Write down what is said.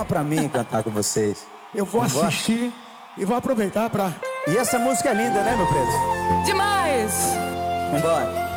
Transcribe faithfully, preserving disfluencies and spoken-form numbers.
honra pra mim cantar com vocês. Eu vou Vambora. assistir e vou aproveitar pra... E essa música é linda, né, meu preto? Demais! Vambora.